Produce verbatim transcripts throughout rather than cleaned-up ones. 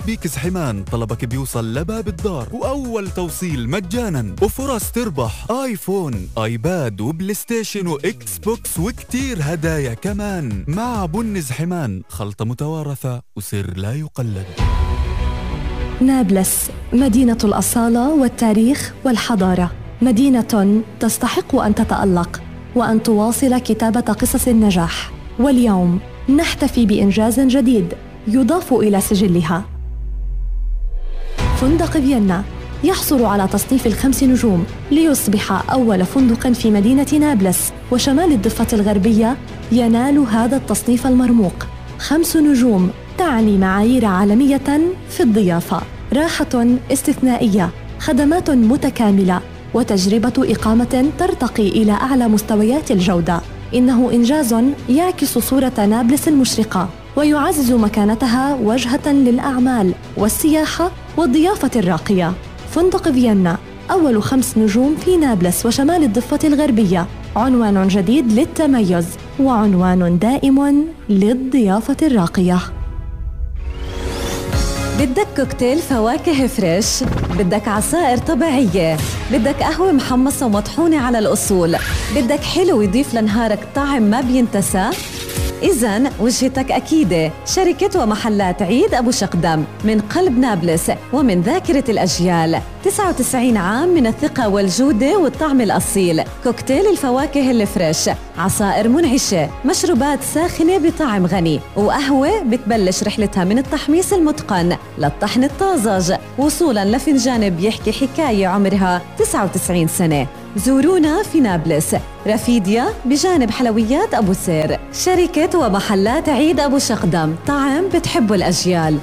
بيك زحمان طلبك بيوصل لباب الدار، وأول توصيل مجانا، وفرص تربح آيفون، آيباد وبلاي ستيشن وإكس بوكس وكتير هدايا كمان. مع بن زحمان، خلطة متوارثة وسر لا يقلد. نابلس، مدينة الأصالة والتاريخ والحضارة، مدينة تستحق أن تتألق وأن تواصل كتابة قصص النجاح. واليوم نحتفي بإنجاز جديد يضاف إلى سجلها. فندق فيينا يحصل على تصنيف الخمس نجوم ليصبح أول فندق في مدينة نابلس وشمال الضفة الغربية ينال هذا التصنيف المرموق. خمس نجوم تعني معايير عالمية في الضيافة، راحة استثنائية، خدمات متكاملة، وتجربة إقامة ترتقي إلى أعلى مستويات الجودة. إنه إنجاز يعكس صورة نابلس المشرقة ويعزز مكانتها وجهة للأعمال والسياحة والضيافة الراقية. فندق فيينا أول خمس نجوم في نابلس وشمال الضفة الغربية، عنوان جديد للتميز وعنوان دائم للضيافة الراقية. بدك كوكتيل فواكه فريش، بدك عصائر طبيعية، بدك قهوة محمصة ومطحونة على الأصول، بدك حلو يضيف لنهارك طعم ما بينتسى؟ إذن وجهتك أكيدة، شركة ومحلات عيد أبو شقدم من قلب نابلس ومن ذاكرة الأجيال. تسعة وتسعين عام من الثقة والجودة والطعم الأصيل. كوكتيل الفواكه الفريش، عصائر منعشة، مشروبات ساخنة بطعم غني، وقهوة بتبلش رحلتها من التحميص المتقن للطحن الطازج وصولاً لفنجان بيحكي حكاية عمرها تسعة وتسعين سنة. زورونا في نابلس، رفيديا بجانب حلويات أبو سير. شركة ومحلات عيد أبو شقدم، طعم بتحبه الأجيال.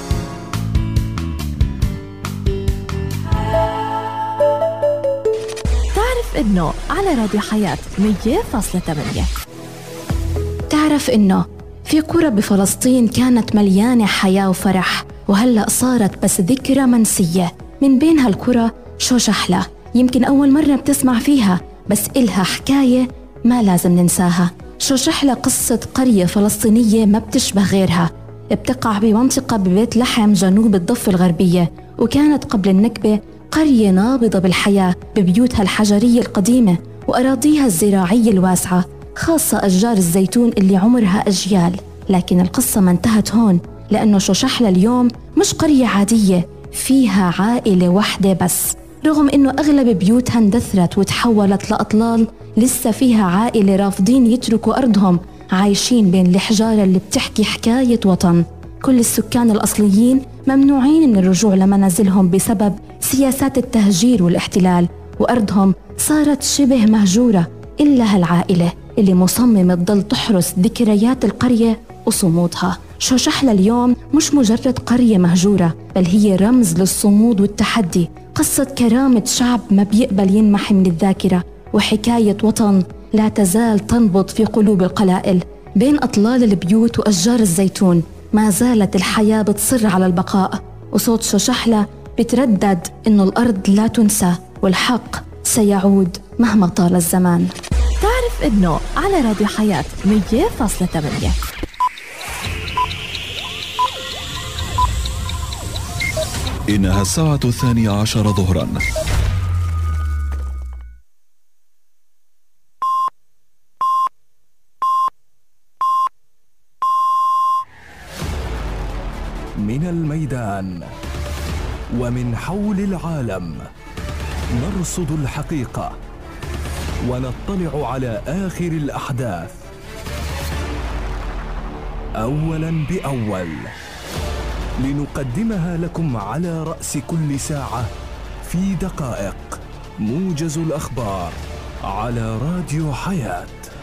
تعرف إنه على راديو حياة مية فاصلة ثمانية. تعرف إنه في قرى بفلسطين كانت مليانة حياة وفرح، وهلأ صارت بس ذكرى منسية. من بين هالقرى شوشحلة، يمكن أول مرة بتسمع فيها، بس إلها حكاية ما لازم ننساها. شوشحلة قصة قرية فلسطينية ما بتشبه غيرها، بتقع بمنطقة ببيت لحم جنوب الضفة الغربية، وكانت قبل النكبة قرية نابضة بالحياة ببيوتها الحجرية القديمة وأراضيها الزراعية الواسعة، خاصة أشجار الزيتون اللي عمرها أجيال. لكن القصة ما انتهت هون، لأنه شوشحلة اليوم مش قرية عادية، فيها عائلة واحدة بس. رغم إنه أغلب بيوتها اندثرت وتحولت لأطلال، لسه فيها عائلة رافضين يتركوا أرضهم، عايشين بين الحجارة اللي بتحكي حكاية وطن. كل السكان الأصليين ممنوعين من الرجوع لمنازلهم بسبب سياسات التهجير والاحتلال، وأرضهم صارت شبه مهجورة إلا هالعائلة اللي مصممة تضل تحرس ذكريات القرية وصمودها. شوشحلة اليوم مش مجرد قرية مهجورة، بل هي رمز للصمود والتحدي، قصة كرامة شعب ما بيقبل ينمحي من الذاكرة، وحكاية وطن لا تزال تنبض في قلوب القلائل. بين أطلال البيوت وأشجار الزيتون ما زالت الحياة بتصر على البقاء، وصوت شوشحلة بتردد إنه الأرض لا تنسى والحق سيعود مهما طال الزمان. تعرف إنه على راديو حياة مية فاصلة ثمانية. إنها الساعة الثانية عشر ظهراً. من الميدان ومن حول العالم نرصد الحقيقة ونطلع على آخر الأحداث أولاً بأول، لنقدمها لكم على رأس كل ساعة في دقائق. موجز الأخبار على راديو حياة.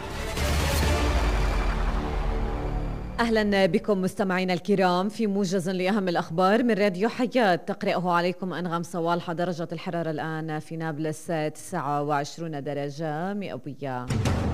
أهلا بكم مستمعينا الكرام في موجز لأهم الأخبار من راديو حياة، تقرأه عليكم أنغام صوالحة. درجة الحرارة الآن في نابلس تسعة وعشرين درجة مئوية.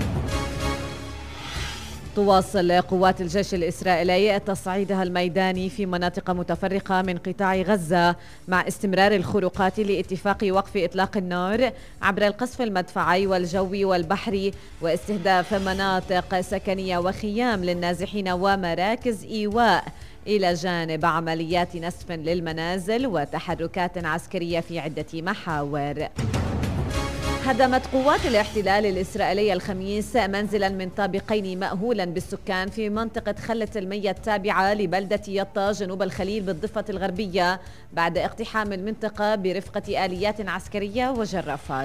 تواصل قوات الجيش الإسرائيلي تصعيدها الميداني في مناطق متفرقة من قطاع غزة مع استمرار الخروقات لاتفاق وقف إطلاق النار عبر القصف المدفعي والجوي والبحري واستهداف مناطق سكنية وخيام للنازحين ومراكز إيواء إلى جانب عمليات نسف للمنازل وتحركات عسكرية في عدة محاور. هدمت قوات الاحتلال الإسرائيلي الخميس منزلا من طابقين مأهولا بالسكان في منطقة خلة المية التابعة لبلدة يطا جنوب الخليل بالضفة الغربية بعد اقتحام المنطقة برفقة آليات عسكرية وجرافات.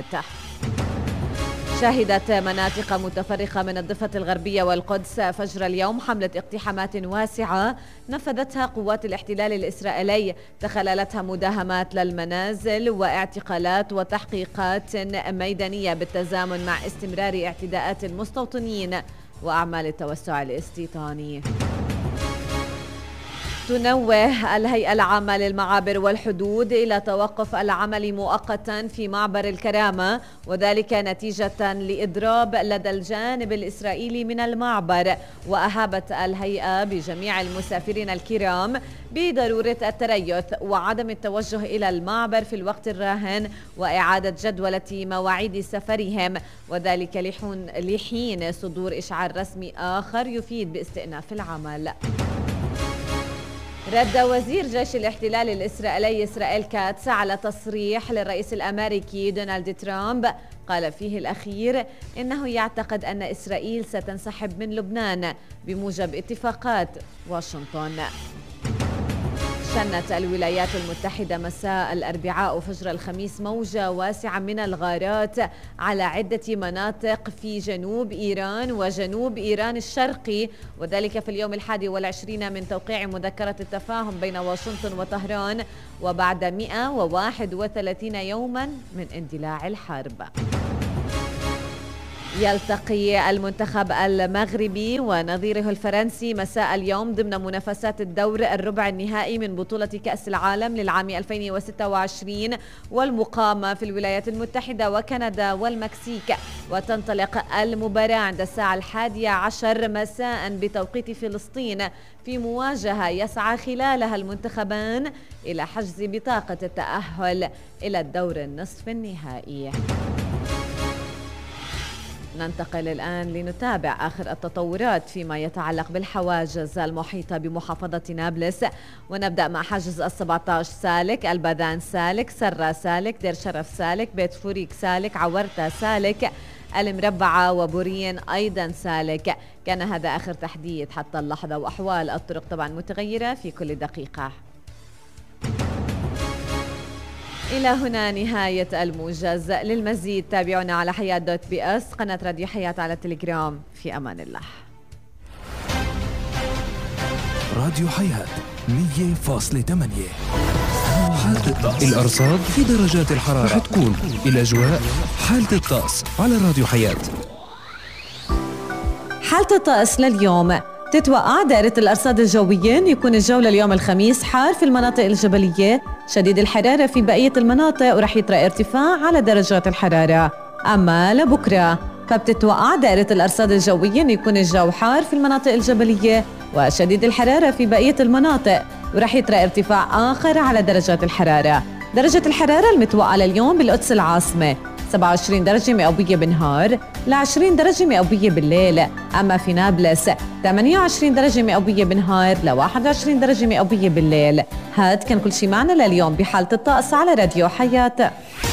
شهدت مناطق متفرقة من الضفة الغربية والقدس فجر اليوم حملة اقتحامات واسعة نفذتها قوات الاحتلال الإسرائيلي تخللتها مداهمات للمنازل واعتقالات وتحقيقات ميدانية بالتزامن مع استمرار اعتداءات المستوطنين وأعمال التوسع الاستيطاني. تنوه الهيئة العامة للمعابر والحدود إلى توقف العمل مؤقتا في معبر الكرامة، وذلك نتيجة لإضراب لدى الجانب الإسرائيلي من المعبر. وأهابت الهيئة بجميع المسافرين الكرام بضرورة التريث وعدم التوجه إلى المعبر في الوقت الراهن وإعادة جدولة مواعيد سفرهم، وذلك لحين صدور إشعار رسمي آخر يفيد باستئناف العمل. رد وزير جيش الاحتلال الإسرائيلي إسرائيل كاتس على تصريح للرئيس الأمريكي دونالد ترامب قال فيه الأخير إنه يعتقد أن إسرائيل ستنسحب من لبنان بموجب اتفاقات واشنطن. شنت الولايات المتحدة مساء الأربعاء وفجر الخميس موجة واسعة من الغارات على عدة مناطق في جنوب إيران وجنوب إيران الشرقي، وذلك في اليوم الحادي والعشرين من توقيع مذكرة التفاهم بين واشنطن وطهران وبعد مئة وواحد وثلاثين يوما من اندلاع الحرب. يلتقي المنتخب المغربي ونظيره الفرنسي مساء اليوم ضمن منافسات الدور الربع النهائي من بطولة كأس العالم للعام ألفين وستة وعشرين والمقامة في الولايات المتحدة وكندا والمكسيك، وتنطلق المباراة عند الساعة الحادية عشر مساء بتوقيت فلسطين في مواجهة يسعى خلالها المنتخبان إلى حجز بطاقة التأهل إلى الدور النصف النهائي. ننتقل الآن لنتابع آخر التطورات فيما يتعلق بالحواجز المحيطة بمحافظة نابلس، ونبدأ مع حاجز السبعة عشر سالك، البادان سالك، سرة سالك، دير شرف سالك، بيت فوريك سالك، عورتا سالك، المربعة وبورين أيضا سالك. كان هذا آخر تحديث حتى اللحظة، وأحوال الطرق طبعا متغيرة في كل دقيقة. إلى هنا نهاية الموجز. للمزيد تابعونا على حياة دوت بي اس، قناة راديو حياة على التليجرام. في أمان الله. راديو حياة مية فاصلة ثمانية. حالة الطقس، الأرصاد في درجات الحرارة رح تكون الأجواء. حالة الطقس على راديو حياة. حالة الطقس لليوم: تتوقع دائرة الأرصاد الجوية أن يكون الجو لليوم الخميس حار في المناطق الجبلية، شديد الحرارة في بقية المناطق، ورح يطرأ ارتفاع على درجات الحرارة. أما لبكرة فبتتوقع دائرة الأرصاد الجوية أن يكون الجو حار في المناطق الجبلية وشديد الحرارة في بقية المناطق، ورح يطرأ ارتفاع آخر على درجات الحرارة. درجة الحرارة المتوقعة لليوم بالقدس العاصمة سبعة وعشرين درجة مئوية بالنهار ل عشرين درجة مئوية بالليل. أما في نابلس ثمانية وعشرين درجة مئوية بالنهار ل واحد وعشرين درجة مئوية بالليل. هاد كان كل شي معنا لليوم بحالة الطقس على راديو حياة.